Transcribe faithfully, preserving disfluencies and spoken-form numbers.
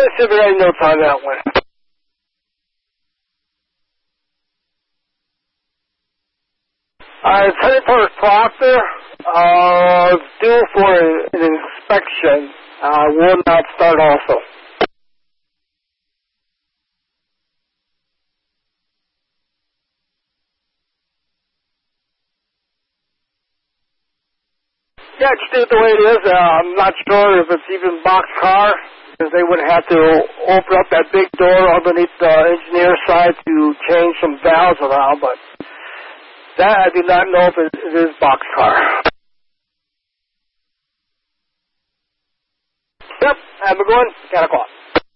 there should be any notes on that one. Alright, heading for Proctor, uh, due for an inspection. Uh, will not start also. Yeah, just do it the way it is. Uh, I'm not sure if it's even box car, because they would have to open up that big door underneath the engineer side to change some valves around, but that I do not know if it, it is box car. Yep, have a good one. ten o'clock.